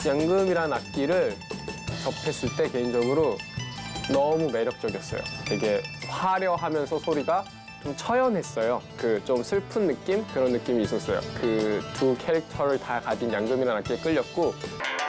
양금이란 악기를 접했을 때 개인적으로 너무 매력적이었어요. 되게 화려하면서 소리가 좀 처연했어요. 그 좀 슬픈 느낌? 그런 느낌이 있었어요. 그 두 캐릭터를 다 가진 양금이란 악기에 끌렸고